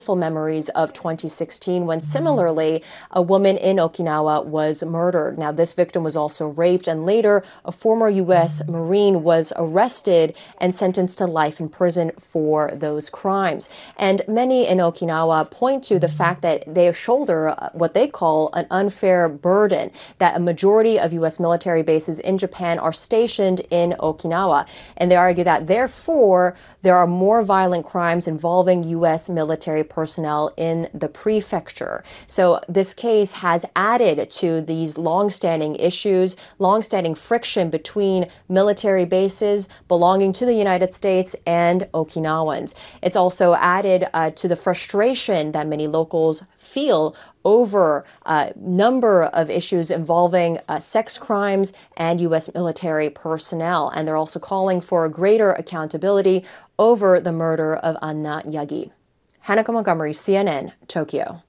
memories of 2016 when similarly a woman in Okinawa was murdered. Now, this victim was also raped, and later a former U.S. Marine was arrested and sentenced to life in prison for those crimes. And many in Okinawa point to the fact that they shoulder what they call an unfair burden, that a majority of U.S. military bases in Japan are stationed in Okinawa. And they argue that therefore there are more violent crimes involving U.S. military personnel in the prefecture. So this case has added to these longstanding issues, longstanding friction between military bases belonging to the United States and Okinawans. It's also added to the frustration that many locals feel over a number of issues involving sex crimes and U.S. military personnel. And they're also calling for greater accountability over the murder of Anna Yagi. Hanako Montgomery, CNN, Tokyo.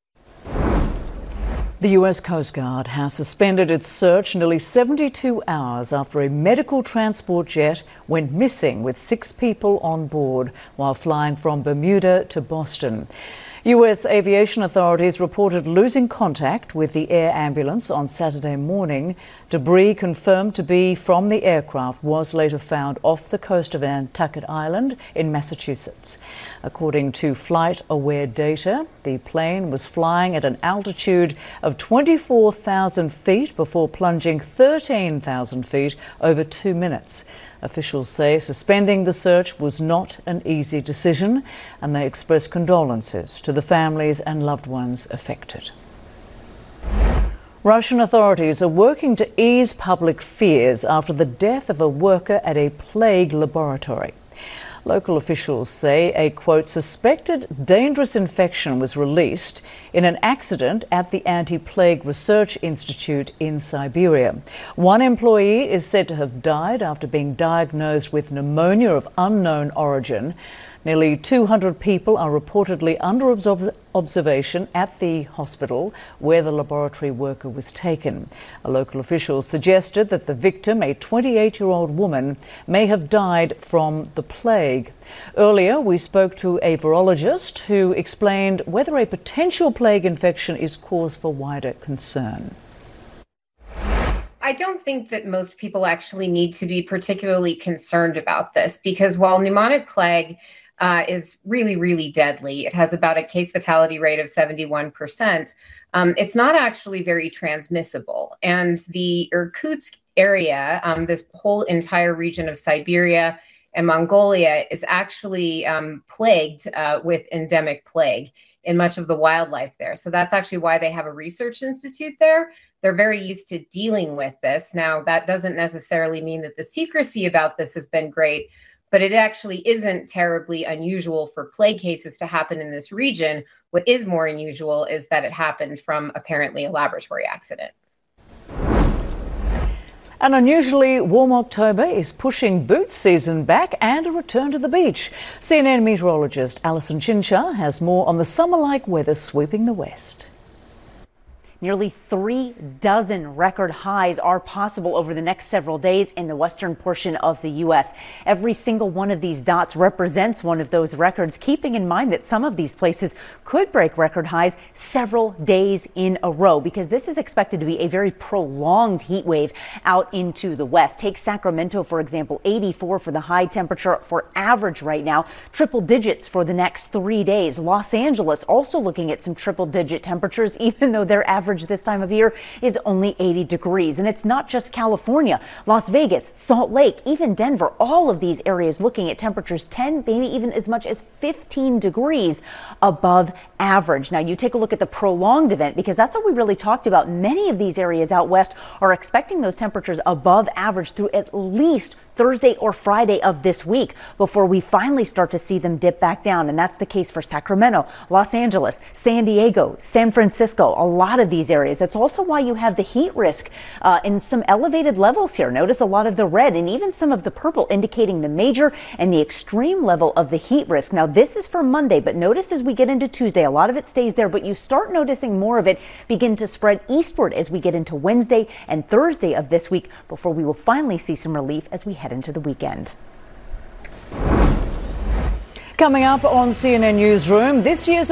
The U.S. Coast Guard has suspended its search nearly 72 hours after a medical transport jet went missing with 6 people on board while flying from Bermuda to Boston. U.S. aviation authorities reported losing contact with the air ambulance on Saturday morning. Debris confirmed to be from the aircraft was later found off the coast of Nantucket Island in Massachusetts. According to flight-aware data, the plane was flying at an altitude of 24,000 feet before plunging 13,000 feet over 2 minutes. Officials say suspending the search was not an easy decision, and they express condolences to the families and loved ones affected. Russian authorities are working to ease public fears after the death of a worker at a plague laboratory. Local officials say a, quote, suspected dangerous infection was released in an accident at the Anti-Plague Research Institute in Siberia. One employee is said to have died after being diagnosed with pneumonia of unknown origin. Nearly 200 people are reportedly under observation at the hospital where the laboratory worker was taken. A local official suggested that the victim, a 28-year-old woman, may have died from the plague. Earlier, we spoke to a virologist who explained whether a potential plague infection is cause for wider concern. I don't think that most people actually need to be particularly concerned about this, because while pneumonic plague is really, really deadly, it has about a case fatality rate of 71%. It's not actually very transmissible. And the Irkutsk area, this whole entire region of Siberia and Mongolia, is actually plagued with endemic plague in much of the wildlife there. So that's actually why they have a research institute there. They're very used to dealing with this. Now, that doesn't necessarily mean that the secrecy about this has been great, but it actually isn't terribly unusual for plague cases to happen in this region. What is more unusual is that it happened from apparently a laboratory accident. An unusually warm October is pushing boot season back and a return to the beach. CNN meteorologist Alison Chincha has more on the summer-like weather sweeping the west. Nearly 3 dozen record highs are possible over the next several days in the western portion of the U.S. Every single one of these dots represents one of those records, keeping in mind that some of these places could break record highs several days in a row, because this is expected to be a very prolonged heat wave out into the west. Take Sacramento, for example, 84 for the high temperature for average right now, triple digits for the next 3 days. Los Angeles also looking at some triple digit temperatures, even though their average this time of year is only 80 degrees. And it's not just California. Las Vegas, Salt Lake, even Denver, all of these areas looking at temperatures 10, maybe even as much as 15 degrees above average. Now, you take a look at the prolonged event, because that's what we really talked about. Many of these areas out west are expecting those temperatures above average through at least Thursday or Friday of this week before we finally start to see them dip back down. And that's the case for Sacramento, Los Angeles, San Diego, San Francisco, a lot of these areas. That's also why you have the heat risk in some elevated levels here. Notice a lot of the red and even some of the purple indicating the major and the extreme level of the heat risk. Now, this is for Monday, but notice as we get into Tuesday, a lot of it stays there, but you start noticing more of it begin to spread eastward as we get into Wednesday and Thursday of this week before we will finally see some relief as we head into the weekend. Coming up on CNN Newsroom, this year's